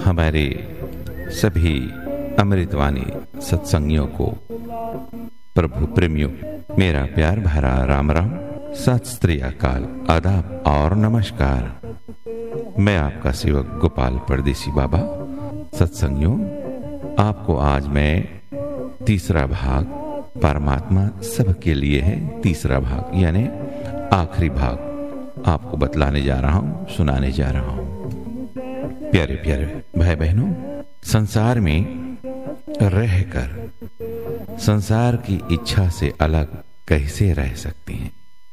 हमारे सभी अमृतवाणी सत्संगियों को, प्रभु प्रेमियों, मेरा प्यार भरा राम राम, सत श्री अकाल, आदाब और नमस्कार। मैं आपका सेवक गोपाल परदेसी बाबा। सत्संगियों, आपको आज मैं तीसरा भाग, परमात्मा सबके लिए है, तीसरा भाग यानी आखिरी भाग आपको बतलाने जा रहा हूं, सुनाने जा रहा हूं। प्यारे प्यारे भाई बहनों, संसार में रहकर संसार की इच्छा से अलग कैसे रह सकते हैं?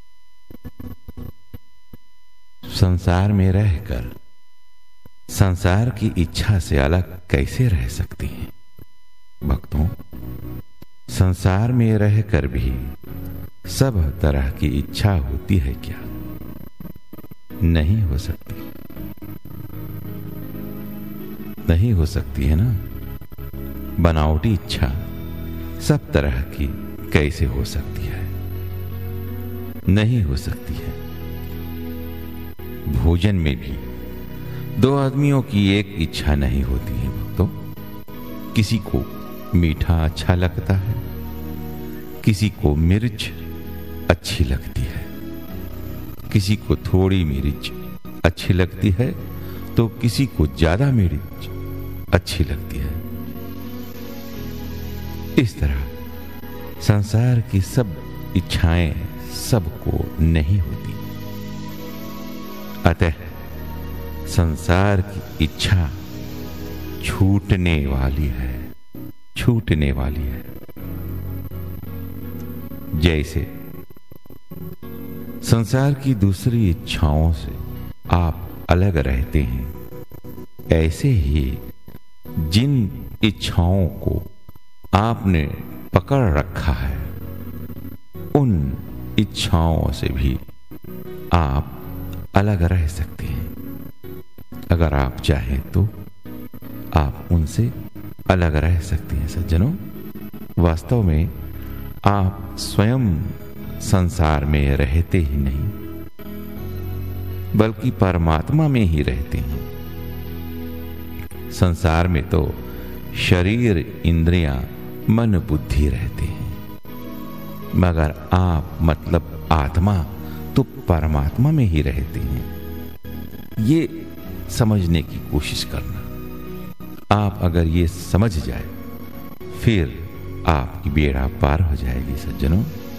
संसार में रहकर संसार की इच्छा से अलग कैसे रह सकते हैं? भक्तों, संसार में रहकर भी सब तरह की इच्छा होती है क्या? नहीं हो सकती, नहीं हो सकती है ना। बनावटी इच्छा सब तरह की कैसे हो सकती है? नहीं हो सकती है। भोजन में भी दो आदमियों की एक इच्छा नहीं होती है भक्तों। किसी को मीठा अच्छा लगता है, किसी को मिर्च अच्छी लगती है, किसी को थोड़ी मिर्च अच्छी लगती है तो किसी को ज्यादा मिर्च अच्छी लगती है। इस तरह संसार की सब इच्छाएं सबको नहीं होती। अतः संसार की इच्छा छूटने वाली है, छूटने वाली है। जैसे संसार की दूसरी इच्छाओं से आप अलग रहते हैं, ऐसे ही जिन इच्छाओं को आपने पकड़ रखा है, उन इच्छाओं से भी आप अलग रह सकते हैं। अगर आप चाहें तो आप उनसे अलग रह सकते हैं। सज्जनों, वास्तव में आप स्वयं संसार में रहते ही नहीं, बल्कि परमात्मा में ही रहते हैं। संसार में तो शरीर, इंद्रियां, मन, बुद्धि रहते हैं, मगर आप मतलब आत्मा तो परमात्मा में ही रहते हैं। ये समझने की कोशिश करना। आप अगर ये समझ जाए, फिर आपकी बेड़ा पार हो जाएगी। सज्जनों,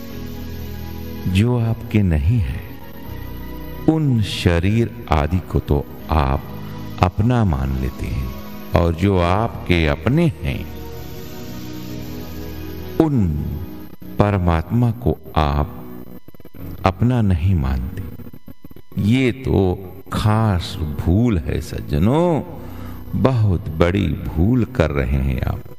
जो आपके नहीं है उन शरीर आदि को तो आप अपना मान लेते हैं, और जो आपके अपने हैं उन परमात्मा को आप अपना नहीं मानते। ये तो खास भूल है सज्जनों, बहुत बड़ी भूल कर रहे हैं आप।